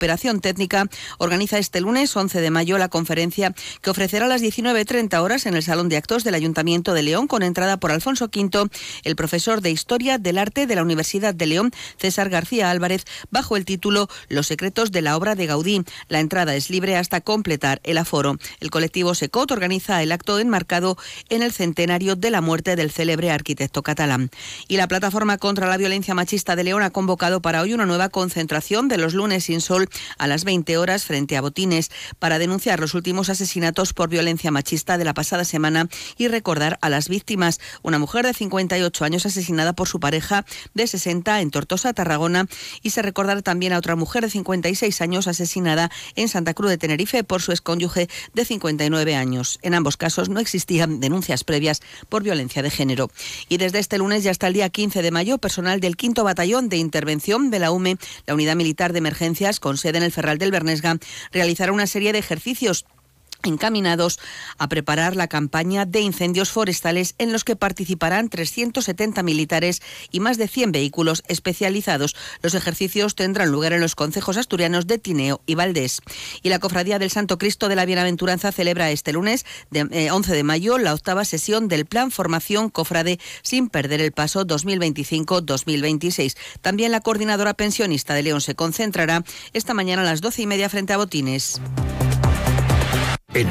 Recuperación Técnica organiza este lunes 11 de mayo la conferencia que ofrecerá a las 19:30 horas en el Salón de Actos del Ayuntamiento de León, con entrada por Alfonso V, el profesor de Historia del Arte de la Universidad de León, César García Álvarez, bajo el título Los secretos de la obra de Gaudí. La entrada es libre hasta completar el aforo. El colectivo Secot organiza el acto enmarcado en el centenario de la muerte del célebre arquitecto catalán. Y la Plataforma contra la Violencia Machista de León ha convocado para hoy una nueva concentración de los lunes sin sol a las 20 horas frente a Botines para denunciar los últimos asesinatos por violencia machista de la pasada semana y recordar a las víctimas. Una mujer de 58 años asesinada por su pareja de 60 en Tortosa, Tarragona, y se recordará también a otra mujer de 56 años asesinada en Santa Cruz de Tenerife por su excónyuge de 59 años. En ambos casos no existían denuncias previas por violencia de género. Y desde este lunes y hasta el día 15 de mayo, personal del 5º Batallón de Intervención de la UME, la Unidad Militar de Emergencias con sede en el Ferral del Bernesga, realizará una serie de ejercicios encaminados a preparar la campaña de incendios forestales en los que participarán 370 militares y más de 100 vehículos especializados. Los ejercicios tendrán lugar en los concejos asturianos de Tineo y Valdés. Y la Cofradía del Santo Cristo de la Bienaventuranza celebra este lunes, 11 de mayo, la 8ª sesión del Plan Formación Cofrade sin perder el paso 2025-2026. También la Coordinadora Pensionista de León se concentrará esta mañana a las 12:30 frente a Botines. En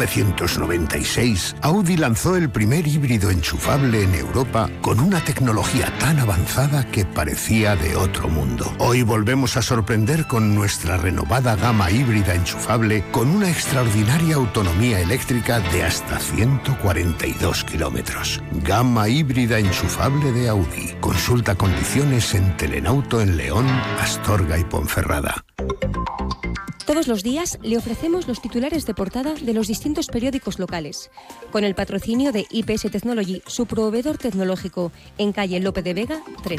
1996, Audi lanzó el primer híbrido enchufable en Europa con una tecnología tan avanzada que parecía de otro mundo. Hoy volvemos a sorprender con nuestra renovada gama híbrida enchufable con una extraordinaria autonomía eléctrica de hasta 142 kilómetros. Gama híbrida enchufable de Audi. Consulta condiciones en Telenauto en León, Astorga y Ponferrada. Todos los días le ofrecemos los titulares de portada de los distintos periódicos locales, con el patrocinio de IPS Technology, su proveedor tecnológico, en calle Lope de Vega 3.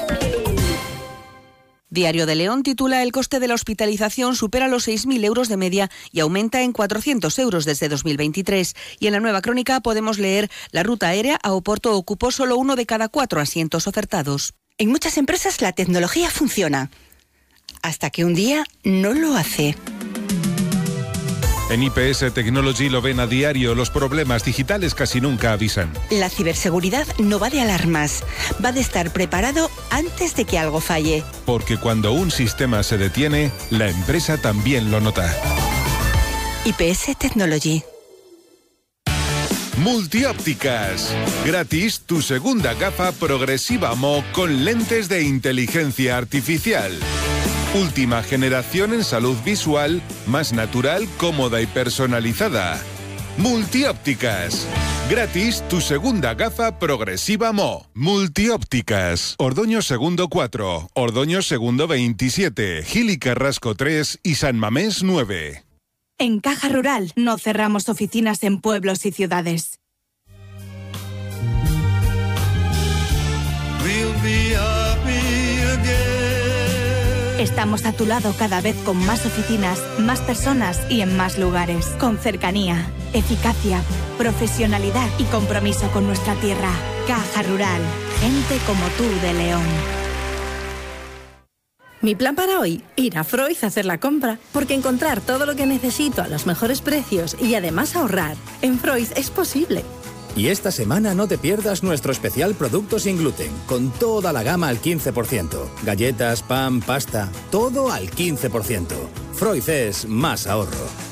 Diario de León titula: el coste de la hospitalización supera los 6.000 euros de media y aumenta en 400 euros desde 2023. Y en la Nueva Crónica podemos leer: la ruta aérea a Oporto ocupó solo 1 de cada 4 asientos ofertados. En muchas empresas la tecnología funciona, hasta que un día no lo hace. En IPS Technology lo ven a diario, los problemas digitales casi nunca avisan. La ciberseguridad no va de alarmas, va de estar preparado antes de que algo falle. Porque cuando un sistema se detiene, la empresa también lo nota. IPS Technology. Multiópticas. Gratis tu segunda gafa progresiva Mo con lentes de inteligencia artificial. Última generación en salud visual, más natural, cómoda y personalizada. Multiópticas. Gratis tu segunda gafa progresiva Mo. Multiópticas. Ordoño Segundo 4, Ordoño Segundo 27, Gil y Carrasco 3 y San Mamés 9. En Caja Rural no cerramos oficinas en pueblos y ciudades. Estamos a tu lado cada vez con más oficinas, más personas y en más lugares. Con cercanía, eficacia, profesionalidad y compromiso con nuestra tierra. Caja Rural. Gente como tú de León. Mi plan para hoy, ir a Freud a hacer la compra, porque encontrar todo lo que necesito a los mejores precios y además ahorrar, en Freud es posible. Y esta semana no te pierdas nuestro especial Producto sin gluten, con toda la gama al 15%. Galletas, pan, pasta, todo al 15%. Freud es más ahorro.